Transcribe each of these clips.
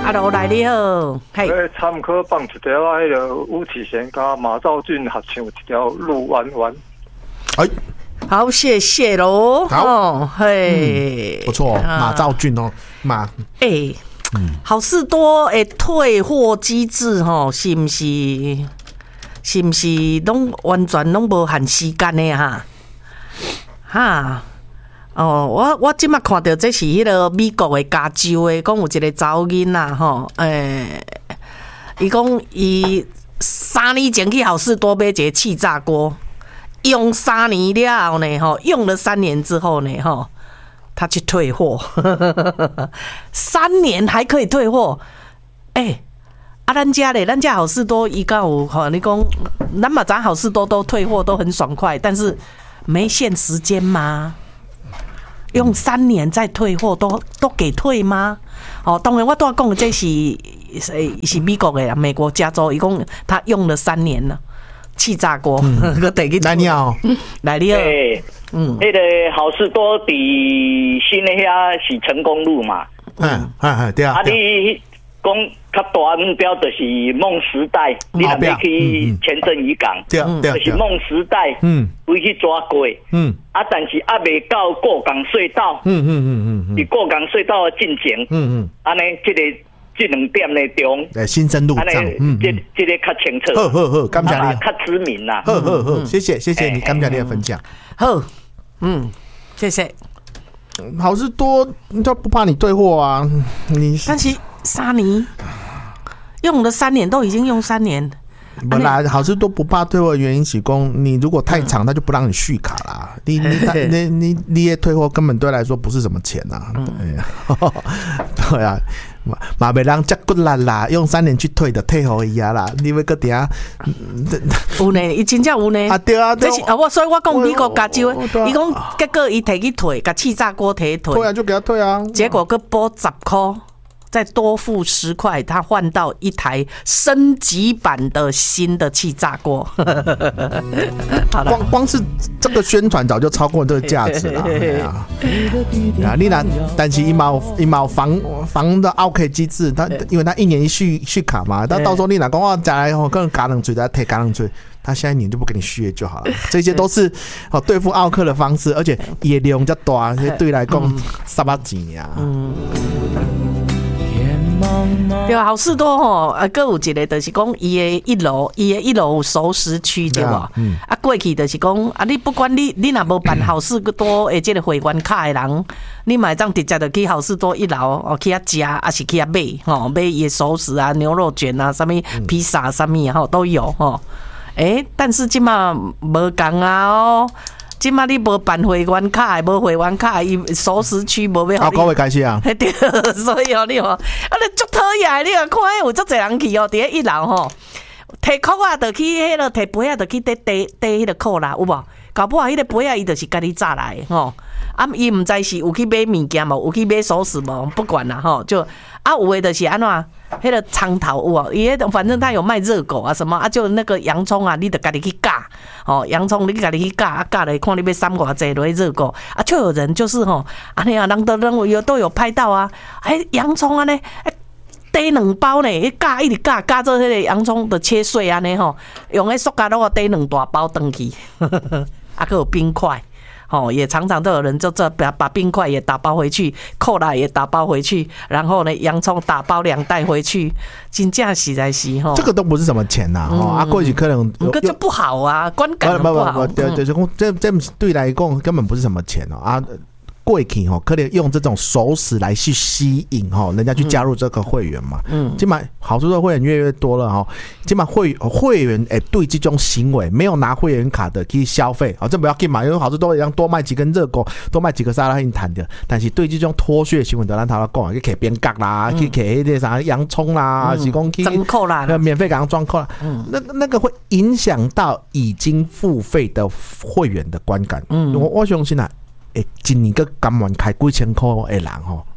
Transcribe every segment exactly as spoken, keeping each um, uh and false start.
阿罗来你好，嘿。 参考放一条啊，迄个吴启贤跟马兆俊合唱一条《路弯弯》。 哎， 好，谢谢喽。 好， 哦、嘿、 嗯，不错、哦，马兆俊哦，马， 哎、欸，嗯，好事多诶，退货机制吼，是不是？是不是拢完全拢无限时间的哈？哈。哦，我我即马看到这是迄个美国的加州的，讲有一个查某囡仔吼，诶，伊讲伊三年前去好事多买一个气炸锅，用三年了后呢，吼，用了三年之后呢，吼，他去退货，三年还可以退货，诶、欸，啊，咱家咧，咱家好事多伊敢有吼，你讲，咱嘛咱好事多都退货都很爽快，但是没限时间吗？用三年再退货都都给退吗？哦，当然我都要讲这是是美国的，美国加州，一共他用了三年了，气炸锅，个得去。 来你好， 来你好， 嗯，那个好事多比新的遐是成功路嘛， 嗯嗯嗯，对啊， 啊你讲较大目标就是梦时代，你若要去前镇渔港， 对啊，对啊， 就是梦时代，嗯，会去抓过，嗯，啊，但是还未到过港隧道，嗯嗯嗯嗯，伫过港隧道的进前，嗯嗯，安尼这个这两点呢中， 诶，新生路上， 嗯，这这个较清楚， 好好好，感谢你， 较知名啦， 好好好，谢谢谢谢你，感谢你的分享， 好，嗯，谢谢。 好事多，他不怕你退货啊，你但是三年用了三年，都已经用三年。 本来好事多不怕退货的原因是讲，你如果太长，他就不让你续卡啦。你你你你你的退货根本对来说不是什么钱呐、啊，对对啊，嘛袂让这骨力啦，用三年去退的退货伊啊啦，你要搁底下有呢，伊真正有呢。 啊对啊， 这是啊，我所以我讲美国加州，伊讲结果伊摕去退，甲气炸锅摕去退， 退啊就给他退啊， 结果佮补十块。再多付十块，他换到一台升级版的新的气炸锅。好了， 光光是这个宣传早就超过这个价值了。啊，你那但是一毛一毛防防的 O K 机制，它因为它一年一续续卡嘛，到到时候你哪讲话再来后跟嘎冷嘴再贴嘎冷嘴，他下一年就不给你续就好了。这些都是哦对付奥客的方式，而且也量比较大，对来讲三百钱呀。 对，好事多吼，啊，还有一个就是讲，伊的一楼，伊的一楼有熟食区对吧？嗯、啊，过去就是讲，啊，你不管你你若无办好事多的这个会员卡的人，你买张直接就去好事多一楼哦，去遐食，啊是去遐买吼，买伊的熟食啊、牛肉卷啊、什么披萨什么吼都有吼。诶、欸，但是即马无共啊哦。即马你无办会员卡，无会员卡，伊熟食区无要。 好，各位开始啊！ 对，所以哦，你哦，啊，你足讨厌，你看有足侪人去哦，伫一楼吼，摕扣啊，就去迄个摕杯啊，就去缀缀缀迄个扣啦，有无？搞不好迄个杯啊，伊就是家己炸来吼。啊，伊毋知是有去买物件无，有去买熟食无，不管啦吼，就啊有诶就是安怎，迄个苍头有哦，伊迄反正他有卖热狗啊什么啊，就那个洋葱啊，你得家己去夹，哦，洋葱你家己去夹，啊夹了看你要三偌济落去热狗，啊就有人就是吼，安尼啊，人都认为有都有拍到啊，哎洋葱安尼，哎堆两包呢，一夹一直夹夹做迄个洋葱的切碎安尼吼，用迄塑胶袋堆两大包回去，啊，还有冰块。哦，也常常都有人就这把把冰块也打包回去，扣啦也打包回去，然后呢，洋葱打包两袋回去，真正实在是哈。 这个都不是什么钱呐、啊，哦、嗯，啊，过去可能这就不好啊，观感不好。 不不不，对对，这这对来讲根本不是什么钱哦啊。过去吼，可能用这种熟食来去吸引吼，人家去加入这个会员嘛。嗯，今晚好处的会员越来越多了哈。今晚会会员诶，对这种行为没有拿会员卡的去消费，好，这不要紧嘛，因为好处都一样，多卖几根热狗，多卖几个沙拉给你谈的。但是对这种脱屑行为的，咱头来讲，去摕边角啦，去摕迄个啥洋葱啦，嗯、是讲去装扣啦， 免费给他装扣啦。嗯，那那个会影响到已经付费的会员的观感。嗯，我我相信啊。诶，一年个甘愿开几千块的人吼，其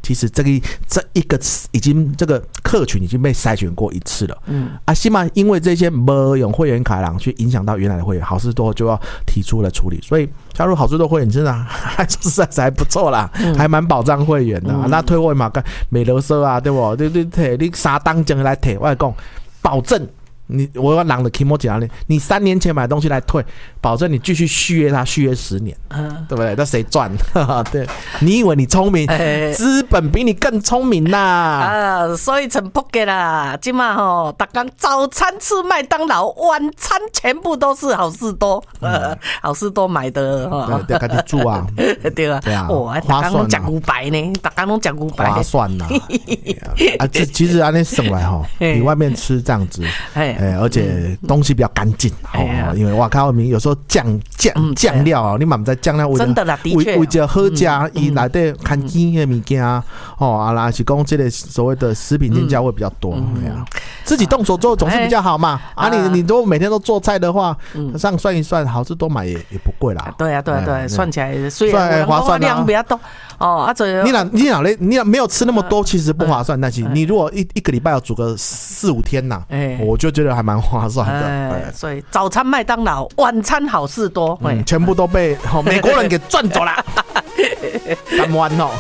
其实这个这一个已经这个客群已经被筛选过一次了。嗯，啊，起码因为这些没用会员卡去影响到原来的会员，好事多就要提出了处理。所以加入好事多会员真的还实在是还不错啦，嗯、还蛮保障会员的。嗯、那退货嘛，跟美乐色啊，对不？对对对，你三当奖来退，我讲保证。你我要狼的 Kimoji 啊！你三年前买东西来退，保证你继续续约它，续约十年，嗯，对不对？那谁赚？对，你以为你聪明，欸、资本比你更聪明呐！ 啊，所以陈仆嘅啦，今嘛吼，大家早餐吃麦当劳，晚餐全部都是好事多，嗯、呃，好事多买的哈。 对，赶紧住啊！ 对啊，对啊，哇，大家拢食牛排呢，大家拢食牛排， 划算呐！啊，这其实安尼省来哈，比外面吃这样子。哎，而且东西比较干净，哦，因为哇靠，有时候酱酱酱料啊，你满在酱料真的啦，的确， 为着好加伊来的看见的物件哦，啊啦是讲这类所谓的食品添加会比较多，哎呀，自己动手做总是比较好嘛。啊，你你都每天都做菜的话，这样算一算，好事多买也也不贵啦。 对啊，对对，算起来虽然划算， 量比较多哦，啊这你哪你哪嘞，你没有吃那么多，其实不划算。但是你如果一一个礼拜要煮个四五天呐，我就觉得还蛮划算的。 哎，所以早餐麦当劳，晚餐好事多， 嗯、全部都被、哦、美国人给赚走了，干完哦。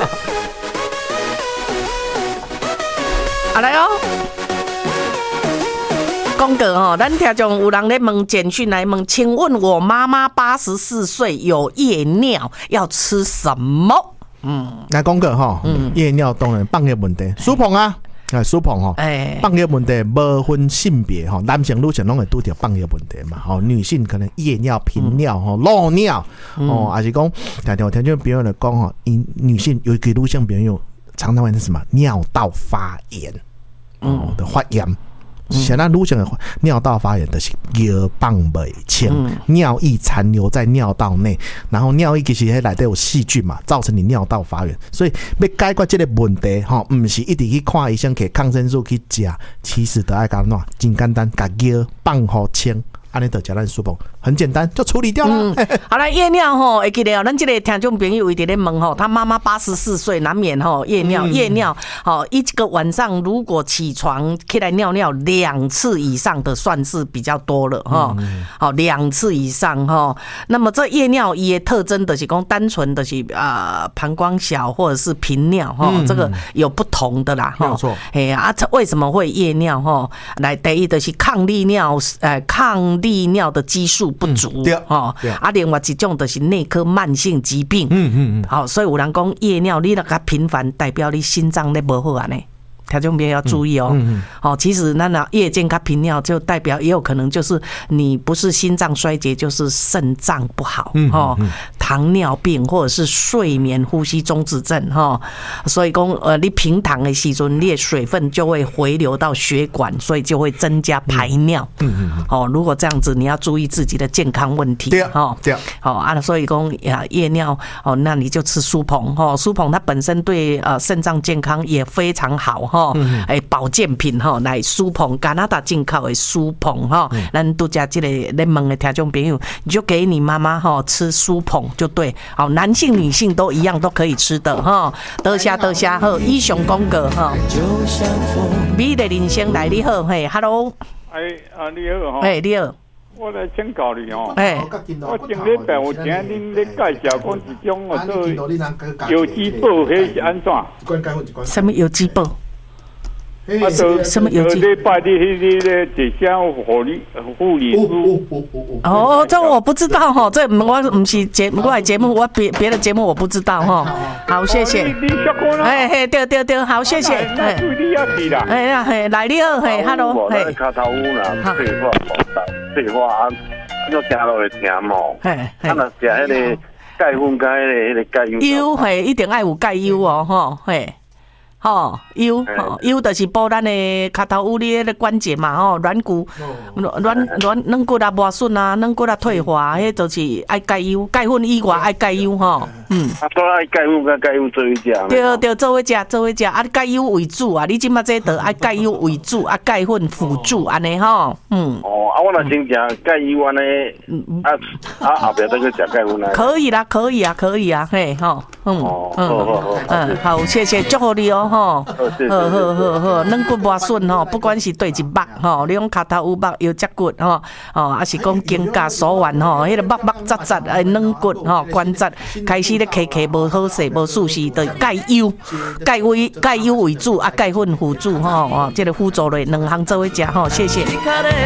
啊来哦，公哥哦，咱听众有人在问简讯来问，请问我妈妈八十四岁有夜尿，要吃什么？ 嗯，来公哥哈，嗯、夜尿当然放个问题，苏鹏啊。啊，苏鹏吼，放尿问题无分性别吼，男性女性拢会拄着放尿问题嘛。吼，女性可能夜尿、频尿、吼漏尿，哦，还是讲，听听听众朋友来讲吼，因女性尤其女性朋友常常会是什么尿道发炎，哦的发炎。像咱女性的尿道发炎就是尿放袂清，嗯、尿液残留在尿道内，然后尿液其实迄内底有细菌嘛，造成你尿道发炎。所以要解决这个问题，吼，唔是一直去看医生给抗生素去食，其实得爱干怎？真简单，把尿放好清。安尼就食咱舒服，很简单就处理掉了。 嗯、好了，夜尿吼，会记得哦，咱这个听众朋友一直在问吼，他妈妈八十四岁，难免吼夜尿，夜尿，好一个晚上如果起床起来尿尿两次以上的，算是比较多了哈。好，两次以上哈，那么这夜尿也特征的是讲单纯的是啊膀胱小或者是频尿哈，嗯、这个有不同的啦哈。 没有错。 哎啊，为什么会夜尿哈？来，第一就是抗利尿，呃抗。利尿的激素不足，嗯、哦，啊，另外一种就是内科慢性疾病，嗯嗯嗯，好，所以有人讲夜尿你那个频繁，代表你心脏咧不好啊呢。听众朋友要注意哦，嗯嗯哦，其实那那夜间卡频尿就代表也有可能就是你不是心脏衰竭，就是肾脏不好，嗯嗯哦，糖尿病或者是睡眠呼吸中止症哈、哦，所以讲呃，你平躺的时阵，你的水分就会回流到血管，所以就会增加排尿，嗯嗯嗯哦，如果这样子，你要注意自己的健康问题， 对哦，对哦啊，所以讲呀夜尿哦，那你就吃苏鹏哦，苏鹏它本身对呃肾脏健康也非常好哈。哦，哎，保健品哈，来苏鹏加拿大进口的苏鹏哈，咱都加这个在问的听众朋友，你就给你妈妈哈吃苏鹏就对，好，男性女性都一样都可以吃的哈，多谢多谢好，以上讲过哈，美丽人生来你好，嘿 ，Hello， 哎啊你好哈， 哎你好。 我来请教你哦， 哎， 我前礼拜有听恁咧介绍讲一种哦做有机宝，迄是安怎？ 什么有机宝？ 啊，就什么有机？礼拜的迄个这些护理护理师。 哦，这我不知道哈，这我不是节目，我节目我别别的节目我不知道哈。好，谢谢。哎嘿，对对对，好，谢谢。 哎，你也去啦？ 哎呀嘿，来你好，嘿 ，Hello， 嘿。 卡头乌啦，废话，废话啊，我听落会听毛。嘿，啊，若食迄个钙粉加迄个迄个钙油。 油嘿，一定爱有钙油哦，吼，嘿。吼，腰吼，腰就是补咱的脚头有你的关节嘛，吼，软骨、软软软骨啊磨损啊，软骨啊退化，迄就是爱钙油，钙粉以外爱钙油吼，嗯。 啊，都爱钙粉跟钙油做伙食。 对对，做伙食，做伙食，啊，钙油为主啊，你即马这都爱钙油为主，啊，钙粉辅助安尼吼，嗯。 哦，啊， 我若先食钙油安尼，啊啊后壁再去食钙粉呢？ 可以啦，可以啊，可以啊，嘿，吼，嗯嗯嗯，好，谢谢，祝福你哦，吼，好好好好，软骨磨损吼，不管是对一目吼，你讲脚头有目腰脊骨吼，哦，还是讲肩胛手腕吼，迄个目目扎扎诶软骨吼关节开始咧卡卡无好势无舒适，对钙油、钙为钙油为主啊，钙粉辅助吼，哦，这个辅助类两项做伙食吼，谢谢。